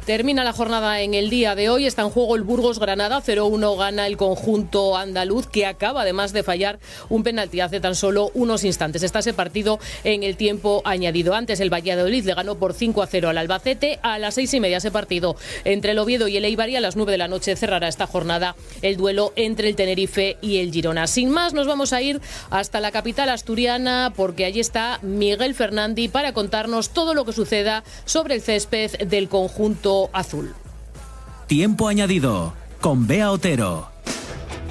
Termina la jornada en el día de hoy. Está en juego el Burgos-Granada. 0-1 gana el conjunto andaluz, que acaba además de fallar un penalti hace tan solo unos instantes. Está ese partido en el tiempo añadido. Antes el Valladolid le ganó por 5-0 al Albacete. A las 6:30 ese partido entre el Oviedo y el Eibar, y a las 9 de la noche cerrará esta jornada el duelo entre el Tenerife y el Girona. Sin más, nos vamos a ir hasta la capital asturiana, porque allí está Miguel Fernandi para contarnos todo lo que suceda sobre el césped del conjunto azul. Tiempo añadido con Bea Otero.